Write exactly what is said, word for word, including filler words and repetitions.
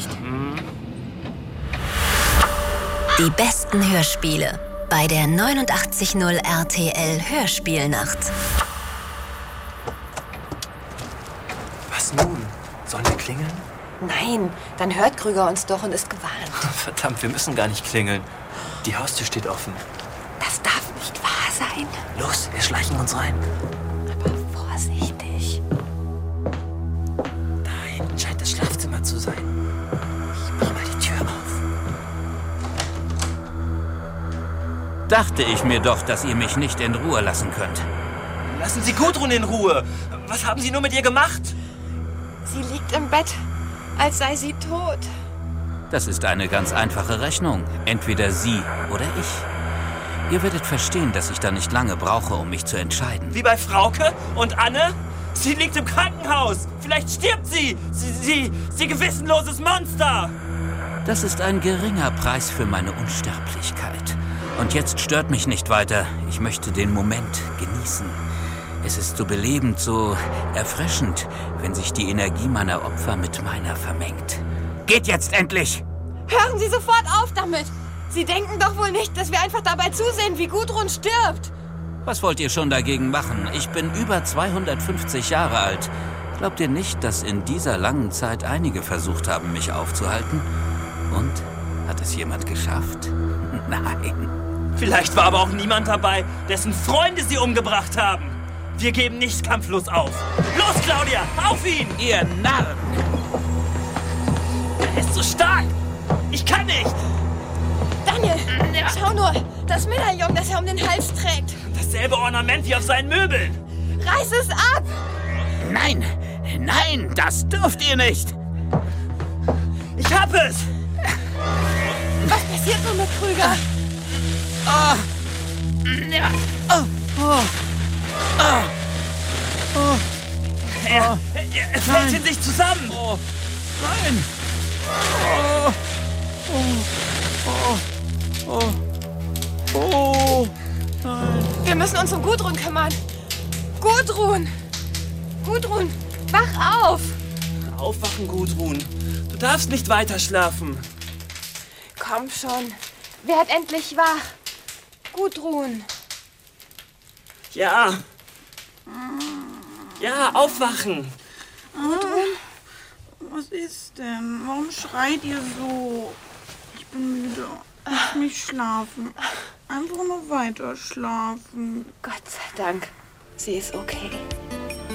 nicht. Hm. Die besten Hörspiele bei der neunundachtzig Komma null R T L Hörspielnacht. Was nun? Sollen wir klingeln? Nein, dann hört Krüger uns doch und ist gewarnt. Verdammt, wir müssen gar nicht klingeln. Die Haustür steht offen. Das darf nicht wahr sein. Los, wir schleichen uns rein. Aber vorsichtig. Da hinten scheint das Schlafzimmer zu sein. Ich mach mal die Tür auf. Dachte ich mir doch, dass ihr mich nicht in Ruhe lassen könnt. Lassen Sie Gudrun in Ruhe. Was haben Sie nur mit ihr gemacht? Sie liegt im Bett, als sei sie tot. Das ist eine ganz einfache Rechnung. Entweder sie oder ich. Ihr werdet verstehen, dass ich da nicht lange brauche, um mich zu entscheiden. Wie bei Frauke und Anne? Sie liegt im Krankenhaus. Vielleicht stirbt sie. Sie, sie, sie gewissenloses Monster. Das ist ein geringer Preis für meine Unsterblichkeit. Und jetzt stört mich nicht weiter. Ich möchte den Moment genießen. Es ist so belebend, so erfrischend, wenn sich die Energie meiner Opfer mit meiner vermengt. Geht jetzt endlich! Hören Sie sofort auf damit! Sie denken doch wohl nicht, dass wir einfach dabei zusehen, wie Gudrun stirbt. Was wollt ihr schon dagegen machen? Ich bin über zweihundertfünfzig Jahre alt. Glaubt ihr nicht, dass in dieser langen Zeit einige versucht haben, mich aufzuhalten? Und? Hat es jemand geschafft? Nein. Vielleicht war aber auch niemand dabei, dessen Freunde sie umgebracht haben. Wir geben nicht kampflos auf. Los, Claudia, auf ihn! Ihr Narren! Er ist so stark! Ich kann nicht! Daniel, schau nur, das Medaillon, das er um den Hals trägt. Dasselbe Ornament wie auf seinen Möbeln. Reiß es ab! Nein, nein, das dürft ihr nicht! Ich hab es! Was passiert nun mit Krüger? Oh. Ja. Oh. Oh. Oh. Oh. Er, er, er fällt Nein. in sich zusammen. Oh. Nein! Oh. Oh. Oh. Oh. Oh. Nein. Wir müssen uns um Gudrun kümmern. Gudrun! Gudrun, wach auf! Aufwachen, Gudrun. Du darfst nicht weiter schlafen. Komm schon, werd endlich wach. Gudrun. Ja. Ja, aufwachen. Gudrun? Was ist denn? Warum schreit ihr so? Ich bin müde. Lass mich schlafen. Einfach nur weiter schlafen. Gott sei Dank, sie ist okay.